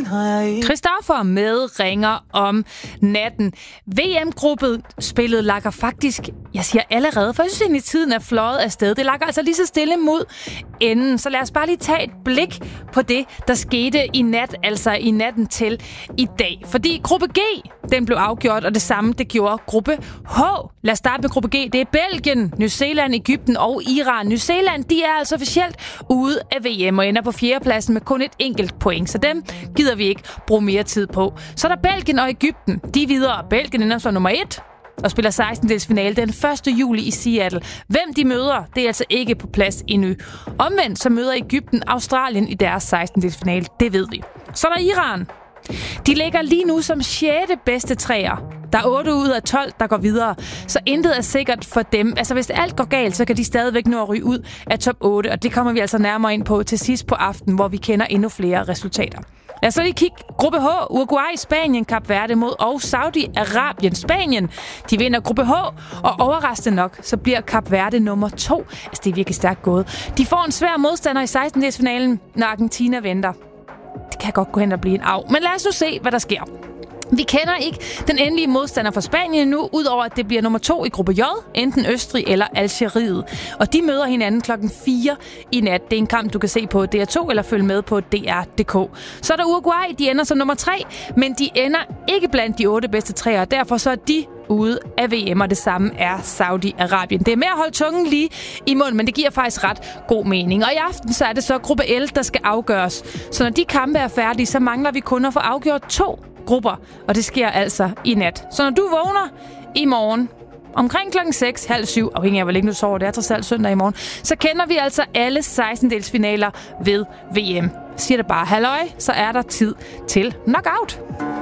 Christoffer med Ringer om natten. VM-gruppen spillet lakker faktisk, jeg siger allerede, for jeg synes egentlig, tiden er fløjet afsted. Det lakker altså lige så stille mod enden. Så lad os bare lige tage et blik på det, der skete i nat, altså i natten til i dag. Fordi gruppe G, den blev afgjort, og det samme, det gjorde gruppe H. Lad os starte med gruppe G. Det er Belgien, New Zealand, Egypten og Iran. New Zealand, de er altså officielt ude af VM og ender på 4. pladsen med kun et enkelt point. Så dem gider vi ikke bruge mere tid på. Så er der Belgien og Egypten. De er videre. Belgien ender som nummer 1 og spiller 16-delsfinale den 1. juli i Seattle. Hvem de møder, det er altså ikke på plads endnu. Omvendt så møder Egypten Australien i deres 16-delsfinale. Det ved vi. Så er der Iran. De ligger lige nu som 6. bedste træer. Der er 8 ud af 12, der går videre. Så intet er sikkert for dem. Altså hvis alt går galt, så kan de stadigvæk nå at ryge ud af top 8. Og det kommer vi altså nærmere ind på til sidst på aftenen, hvor vi kender endnu flere resultater. Lad os så lige kigge. Gruppe H, Uruguay, Spanien, Kap Verde mod og Saudi-Arabien. Spanien, de vinder gruppe H, og overraskende nok, så bliver Kap Verde nummer 2. Altså det er virkelig stærkt gået. De får en svær modstander i 16-delsfinalen, når Argentina venter. Det kan godt gå hen og blive en arv. Men lad os nu se, hvad der sker. Vi kender ikke den endelige modstander for Spanien nu, udover at det bliver nummer 2 i gruppe J, enten Østrig eller Algeriet. Og de møder hinanden klokken 4 i nat. Det er en kamp, du kan se på DR2 eller følge med på DR.dk. Så er der Uruguay, de ender som nummer 3, men de ender ikke blandt de 8 bedste træer. Derfor så er de ude af VM, og det samme er Saudi-Arabien. Det er med at holde tungen lige i munden, men det giver faktisk ret god mening. Og i aften så er det så gruppe L, der skal afgøres. Så når de kampe er færdige, så mangler vi kun at få afgjort 2 grupper, og det sker altså i nat. Så når du vågner i morgen omkring klokken 6, halv 7, afhængig af hvor længe du sover, det er trods alt søndag i morgen, så kender vi altså alle 16-delsfinaler ved VM. Siger det bare halløj, så er der tid til knockout.